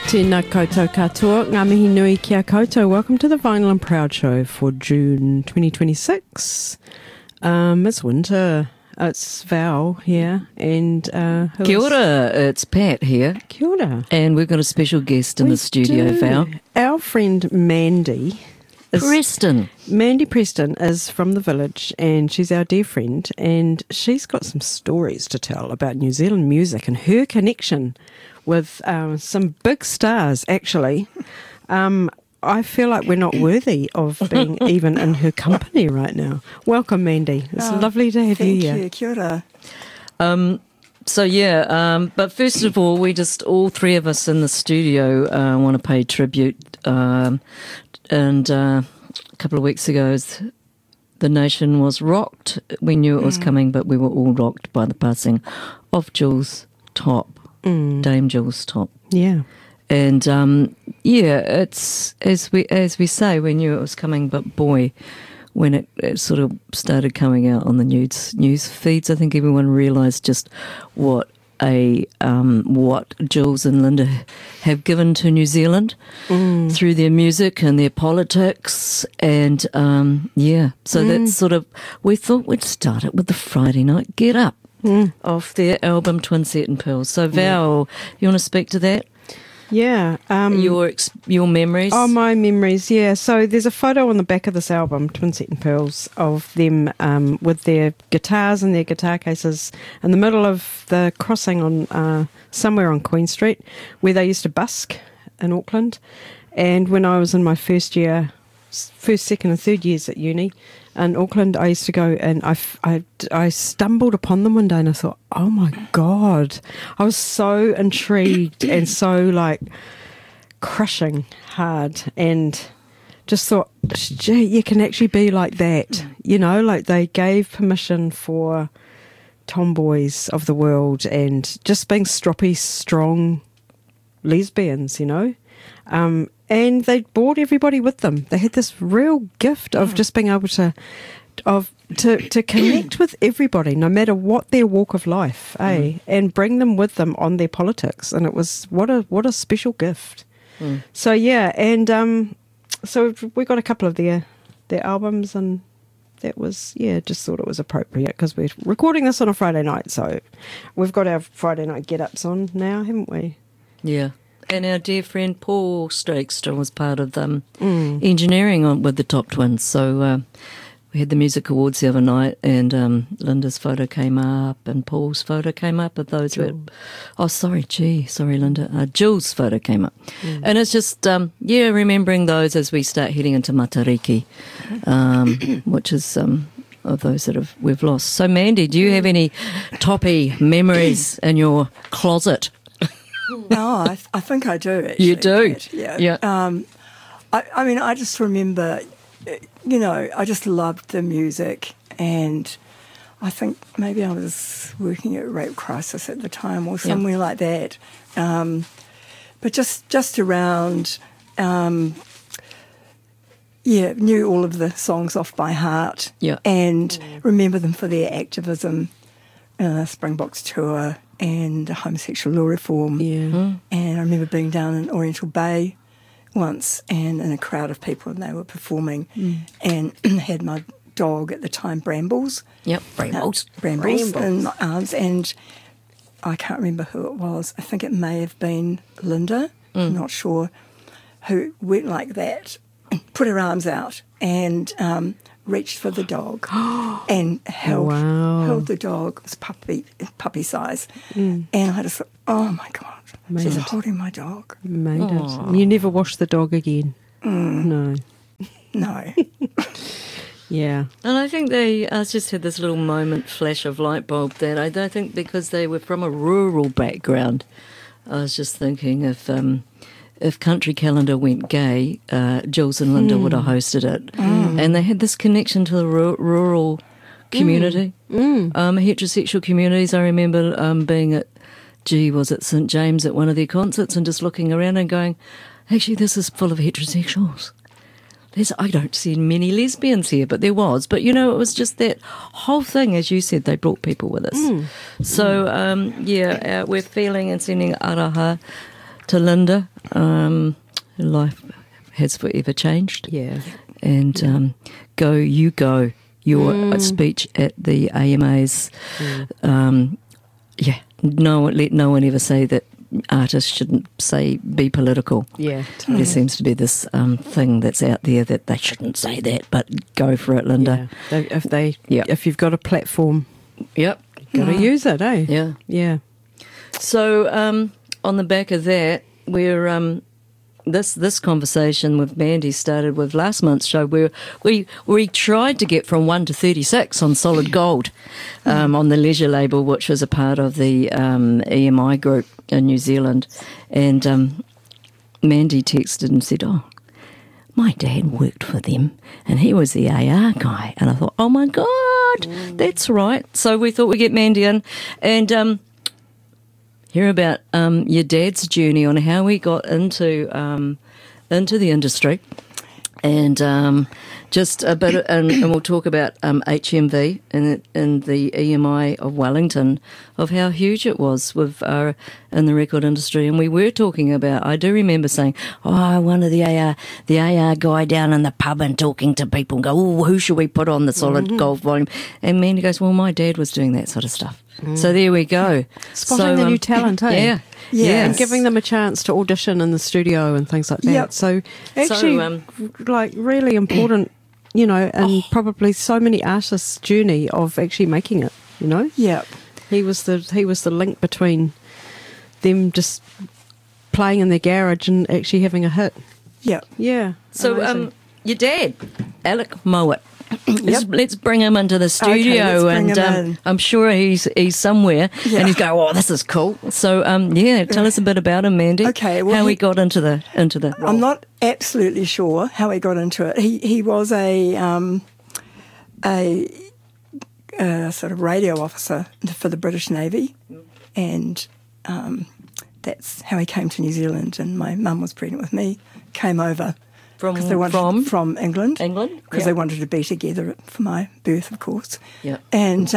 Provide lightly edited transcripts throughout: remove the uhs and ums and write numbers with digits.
Tēnā koutou katoa, ngā mihi nui kia koutou. Welcome to the Vinyl and Proud Show for June 2026. It's winter. It's Val here and Kia ora, it's Pat here. Kia ora. And we've got a special guest in the studio, Val. Our friend Mandy Mandy Preston is from the village and she's our dear friend, and she's got some stories to tell about New Zealand music and her connection with some big stars, actually. I feel like we're not worthy of being even in her company right now. Welcome, Mandy. It's lovely to have you here. Thank you. Kia ora. But first of all, we just, all three of us in the studio want to pay tribute. And a couple of weeks ago, the nation was rocked. We knew it was coming, but we were all rocked by the passing of Jules Top, Dame Jules Top. Yeah. And it's as we say, we knew it was coming, but boy, when it sort of started coming out on the news feeds, I think everyone realised just what Jules and Linda have given to New Zealand through their music and their politics, and so that's sort of, we thought we'd start it with the Friday Night Get Up of their album Twin Set and Pearls. So Val, you want to speak to that? Yeah. Your memories? Oh, my memories, yeah. So there's a photo on the back of this album, Twin Set and Pearls, of them with their guitars and their guitar cases in the middle of the crossing on somewhere on Queen Street, where they used to busk in Auckland. And when I was in my first, second and third years at uni in Auckland, I used to go, and I stumbled upon them one day and I thought, oh my God. I was so intrigued and so like crushing hard, and just thought, gee, you can actually be like that. You know, like they gave permission for tomboys of the world and just being stroppy, strong lesbians, you know. And they brought everybody with them. They had this real gift of just being able to connect with everybody, no matter what their walk of life, and bring them with them on their politics. And it was what a special gift. So yeah, and so we got a couple of their albums, and that was, just thought it was appropriate because we're recording this on a Friday night, so we've got our Friday night get-ups on now, haven't we? Yeah. And our dear friend Paul Strakestra was part of engineering with the Top Twins. So we had the music awards the other night, and Linda's photo came up and Paul's photo came up. Of those were, sorry Linda, Jules' photo came up. And it's just, remembering those as we start heading into Matariki, which is of those that we've lost. So Mandy, do you have any toppy memories in your closet? No, I think I do, actually. You do? Pat, yeah. I mean, I just remember, I just loved the music, and I think maybe I was working at Rape Crisis at the time or somewhere like that. But just around, knew all of the songs off by heart and remember them for their activism, Springboks tour, and homosexual law reform. And I remember being down in Oriental Bay once and in a crowd of people, and they were performing and had my dog at the time, Brambles. Brambles. Brambles in my arms, and I can't remember who it was. I think it may have been Linda, I'm not sure, who went like that, put her arms out and reached for the dog and held the dog. It was puppy size. And I just thought, oh my God, she's holding my dog. Made it. You never washed the dog again? No. Yeah. And I think I just had this little flash of light bulb that I don't think, because they were from a rural background, I was just thinking if Country Calendar went gay, Jules and Linda would have hosted it. And they had this connection to the rural community, heterosexual communities. I remember being at, was it St James at one of their concerts and just looking around and going, actually, this is full of heterosexuals. I don't see many lesbians here, but there was. But, it was just that whole thing, as you said, they brought people with us. So, we're feeling and sending araha to Linda. Her life has forever changed. Yeah. And go. Your speech at the AMAs. Let no one ever say that artists shouldn't be political. Yeah. There seems to be this thing that's out there that they shouldn't say that, but go for it, Linda. Yeah. If you've got a platform, Yep. got to use it, eh? Yeah. Yeah. So on the back of that, we're this conversation with Mandy started with last month's show, where we tried to get from 1 to 36 on Solid Gold on the Leisure label, which was a part of the EMI group in New Zealand, and Mandy texted and said, "Oh, my dad worked for them, and he was the AR guy." And I thought, "Oh my God, that's right." So we thought we'd get Mandy in and hear about your dad's journey on how he got into the industry, and just a bit, and we'll talk about HMV and the EMI of Wellington, of how huge it was in the record industry. And we were talking about, I do remember saying, "Oh, I wanted the AR guy down in the pub and talking to people and go, oh, who should we put on the Solid Gold volume?" And Mandy goes, "Well, my dad was doing that sort of stuff." So there we go. Spotting the new talent, eh? Yeah. Yeah. And giving them a chance to audition in the studio and things like that. Yep. So actually, really important, and probably so many artists' journey of actually making it, Yeah. He was the link between them just playing in their garage and actually having a hit. Yeah. Yeah. So amazing. your dad, Alec Mowat. Let's bring him into the studio, let's bring him and in. I'm sure he's somewhere, Yeah. and he's going, "Oh, this is cool." So tell us a bit about him, Mandy. Okay, well, how he got into the role. I'm not absolutely sure how he got into it. He was a sort of radio officer for the British Navy, and that's how he came to New Zealand. And my mum was pregnant with me, came over from England, because they wanted to be together for my birth, of course. Yeah, and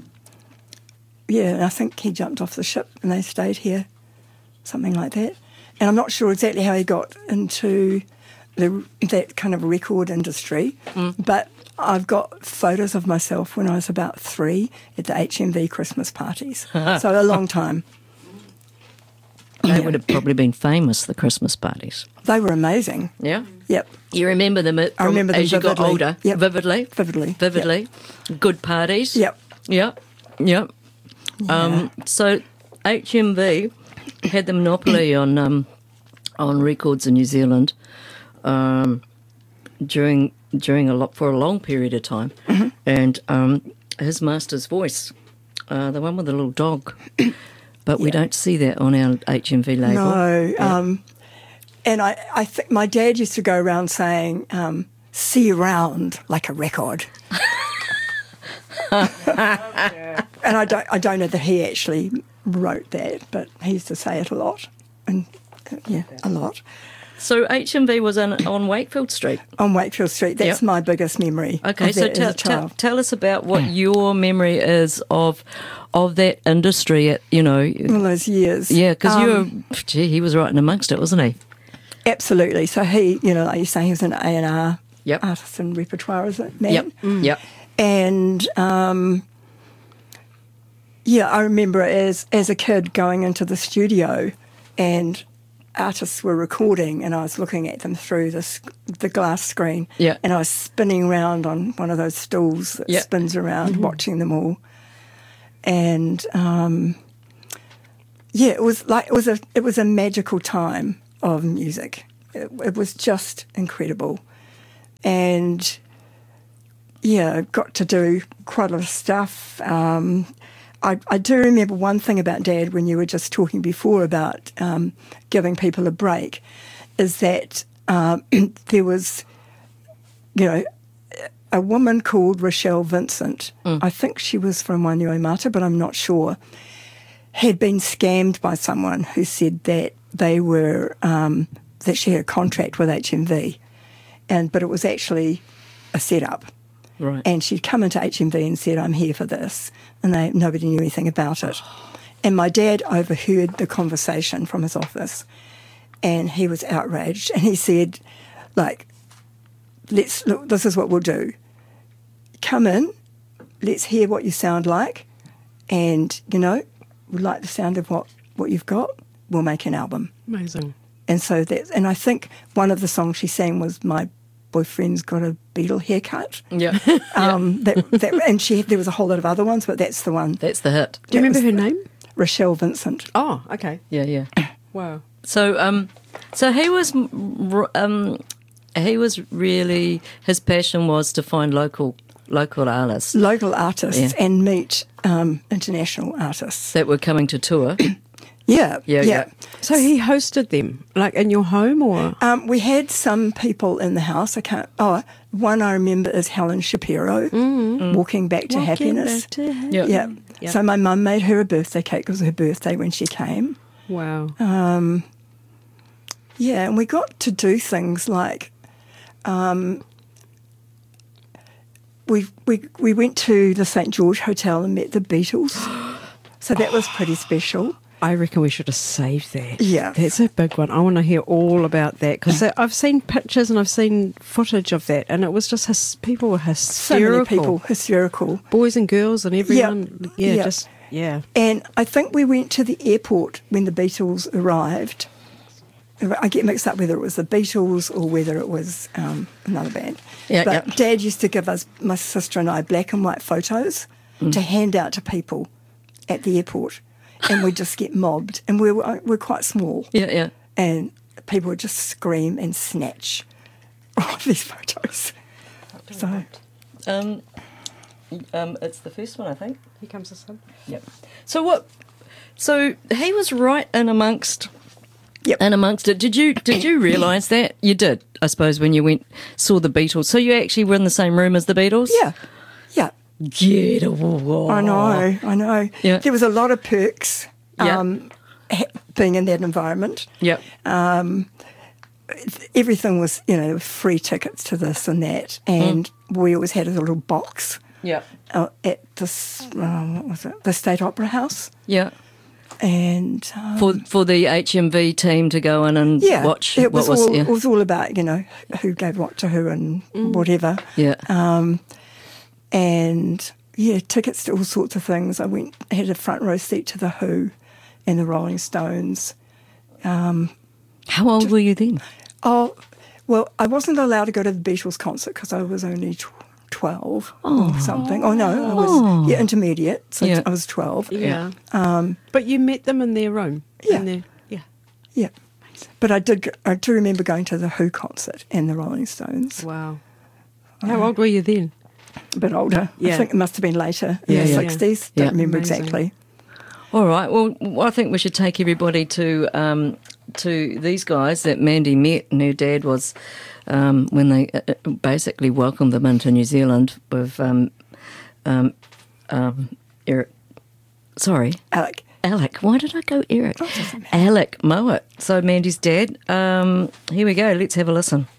I think he jumped off the ship and they stayed here, something like that. And I'm not sure exactly how he got into that kind of record industry, but I've got photos of myself when I was about 3 at the HMV Christmas parties. So a long time. They would have probably been famous, the Christmas parties. They were amazing. Yeah? Yep. You remember them I remember them as you got vividly. older? Yep. Vividly? Vividly. Good parties? Yep. Yep. So HMV had the monopoly on records in New Zealand during for a long period of time, and his master's voice, the one with the little dog, but we don't see that on our HMV label. No, and I think my dad used to go around saying, "See you round like a record." And I don't know that he actually wrote that, but he used to say it a lot, and a lot. So HMV was on Wakefield Street. On Wakefield Street, that's my biggest memory. Okay, of so that as a child. tell us about what your memory is of that industry at all those years. Yeah, because he was right in amongst it, wasn't he? Absolutely. So he, like you say, he was an A&R Yep. artist and repertoire, is it, man? Yep. Yep. And I remember as a kid going into the studio, and artists were recording, and I was looking at them through the glass screen, and I was spinning around on one of those stools that spins around, watching them all. And it was a magical time of music. It was just incredible, and got to do quite a lot of stuff. I do remember one thing about Dad when you were just talking before about giving people a break, is that there was, a woman called Rochelle Vincent. I think she was from Wainuiomata, but I'm not sure. Had been scammed by someone who said that they were that she had a contract with HMV, but it was actually a setup. Right. And she'd come into HMV and said, "I'm here for this," and nobody knew anything about it. And my dad overheard the conversation from his office, and he was outraged, and he said, like, let's look, this is what we'll do. Come in, let's hear what you sound like, and, you know, we like the sound of what you've got, we'll make an album. Amazing. And so and I think one of the songs she sang was My Boyfriend's Got a Beetle Haircut. Yeah. And there was a whole lot of other ones, but that's the one. That's the hit. Do you remember her name? Rochelle Vincent. Oh, okay. Yeah. Wow. So he was really, his passion was to find local artists Local artists Yeah. and meet international artists. that were coming to tour. Yeah. So he hosted them, like in your home, or? We had some people in the house. One I remember is Helen Shapiro, Walking Back to Happiness. Yeah. Yeah. Yep. So my mum made her a birthday cake. It was her birthday when she came. Wow. Yeah, and we got to do things like we went to the St George Hotel and met the Beatles. So that was pretty special. I reckon we should have saved that. Yeah. That's a big one. I want to hear all about that because I've seen pictures and I've seen footage of that, and it was just people were So many hysterical. people hysterical. Boys and girls and everyone. Yeah. And I think we went to the airport when the Beatles arrived. I get mixed up whether it was the Beatles or whether it was another band. Yeah, but yeah. Dad used to give us, my sister and I, black and white photos to hand out to people at the airport. And we'd just get mobbed. And we're quite small. Yeah. And people would just scream and snatch all of these photos. So, It's the first one, I think. Here comes the sun. Yep. So he was right in amongst. Yep. And amongst it, did you realise that? You did, I suppose, when you saw the Beatles. So you actually were in the same room as the Beatles? yeah. Get away. I know. Yeah. There was a lot of perks Yeah. being in that environment. Yep. Everything was, free tickets to this and that. And we always had a little box Yep. at this, what was it? The State Opera House. Yeah. And For the HMV team to go in and watch it was what was. it was all about, who gave what to who and whatever. Yeah. And tickets to all sorts of things. I had a front row seat to the Who and the Rolling Stones. How old were you then? Oh, well, I wasn't allowed to go to the Beatles concert because I was only 12 or something. Oh no, I was intermediate, so Yeah. I was 12. Yeah. But you met them in their room. Yeah. Yeah, but I do remember going to the Who concert and the Rolling Stones. Wow. How old were you then? A bit older. Yeah. I think it must have been later, in the Yeah. 60s. Yeah. Don't remember Amazing. exactly. All right. Well, I think we should take everybody to these guys that Mandy met, and her dad was when they basically welcomed them into New Zealand with Eric. Sorry, Alec. Alec. Why did I go Eric? Alec Mowat. So Mandy's dad. Here we go. Let's have a listen.